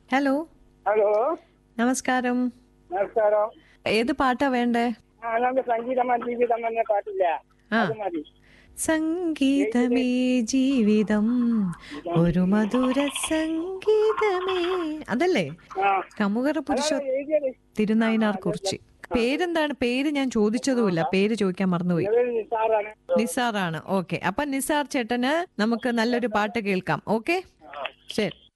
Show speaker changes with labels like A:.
A: Hello,
B: hello,
A: നമസ്കാരം.
B: നമസ്കാരം.
A: ഏത് പാട്ടാ വേണ്ടേ?
B: നമുക്ക് സംഗീതമാ ജീവിതം എന്ന പാട്ടില്ല,
A: ആ,
B: അത് മതി.
A: സംഗീതമേ ജീവിതം ഒരു മധുര സംഗീതമേ, അതല്ലേ?
B: ആ,
A: കമുകറ
B: അതാണ്
A: പുരുഷോ
B: എഴുതിയത്.
A: തിരുനയിനാർ കുറിച്ച്. പേരെന്താണ്? പേര് ഞാൻ ചോദിച്ചതുമില്ല, പേര് ചോദിക്കാൻ മറന്നുപോയി.
B: നിസാറാണ്.
A: നിസാറാണ്. ഓക്കെ, അപ്പൊ നിസാർ ചേട്ടന് നമുക്ക് നല്ലൊരു പാട്ട് കേൾക്കാം. ഓക്കെ, ശരി.